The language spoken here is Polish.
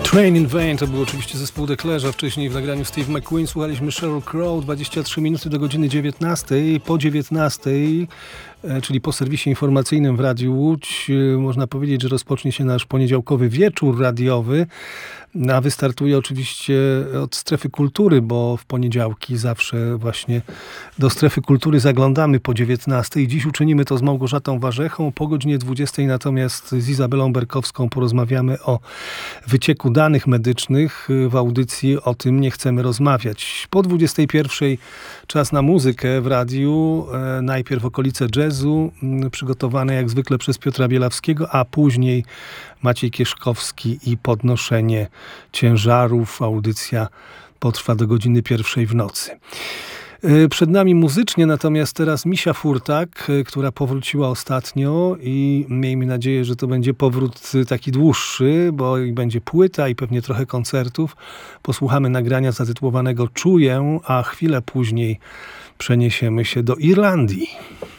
Train in Vain to był oczywiście zespół The Clash, a wcześniej w nagraniu Steve McQueen słuchaliśmy Sheryl Crow, 23 minuty do godziny 19. Po 19, czyli po serwisie informacyjnym w Radiu Łódź, można powiedzieć, że rozpocznie się nasz poniedziałkowy wieczór radiowy, a wystartuje oczywiście od strefy kultury, bo w poniedziałki zawsze właśnie do strefy kultury zaglądamy po 19. Dziś uczynimy to z Małgorzatą Warzechą, po godzinie 20 natomiast z Izabelą Berkowską porozmawiamy o wycieku danych medycznych. W audycji o tym nie chcemy rozmawiać. Po 21 czas na muzykę w radiu. Najpierw okolice jazzu, przygotowane jak zwykle przez Piotra Bielawskiego, a później Maciej Kieszkowski i podnoszenie ciężarów. Audycja potrwa do godziny 1 w nocy. Przed nami muzycznie, natomiast teraz Misia Furtak, która powróciła ostatnio i miejmy nadzieję, że to będzie powrót taki dłuższy, bo i będzie płyta i pewnie trochę koncertów. Posłuchamy nagrania zatytułowanego Czuję, a chwilę później przeniesiemy się do Irlandii.